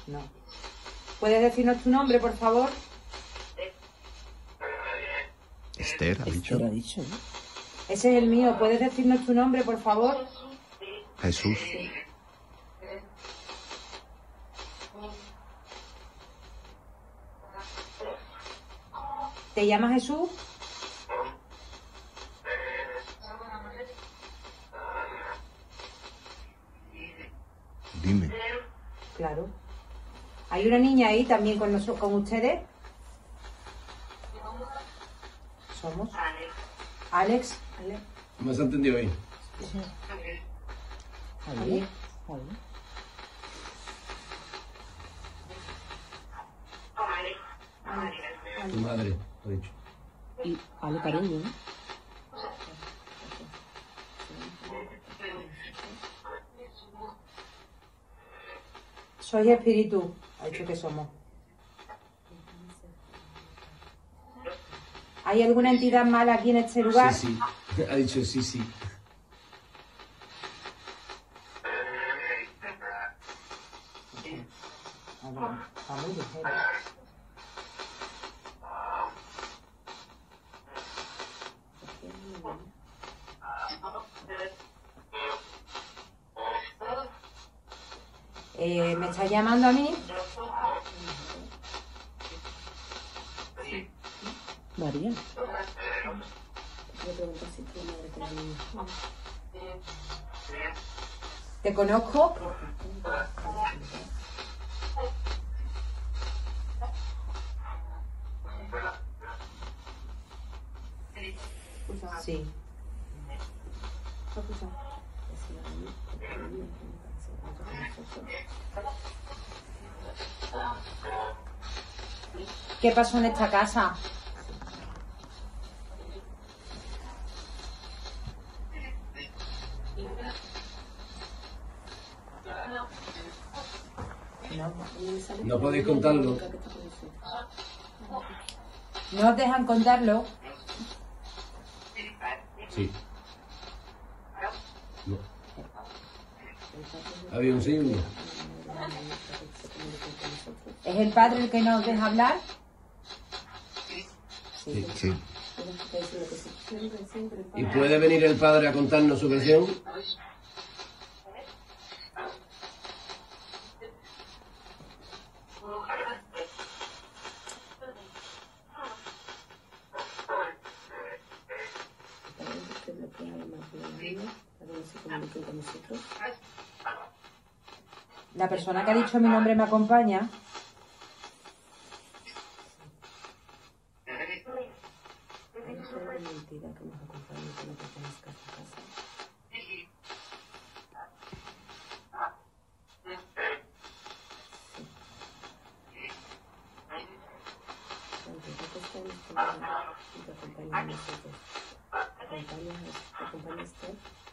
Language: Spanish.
No. ¿Puedes decirnos tu nombre, por favor? Esther ha dicho. Esther ha dicho, ¿no? Ese es el mío. ¿Puedes decirnos tu nombre, por favor? Jesús. ¿Te llamas Jesús? Dime. Claro. ¿Hay una niña ahí también con ustedes? ¿Somos? Alex. Alex. ¿Me has entendido ahí? Javier. Tu madre, ha dicho. Y Ale Cariño, ¿no? Soy espíritu. Ha dicho que somos. ¿Hay alguna entidad mala aquí en este lugar? Sí, sí. Ha dicho sí, sí. Está muy ligero. ¿Me estás llamando a mí? María. ¿Te conozco? Sí. ¿Qué pasó en esta casa? No podéis contarlo. ¿No os dejan contarlo? Sí. No. Había un sí y un no. ¿Es el padre el que nos deja hablar? Sí. Sí. ¿Y puede venir el padre a contarnos su versión? La persona que ha dicho mi nombre me acompaña. Acompaña a Esther.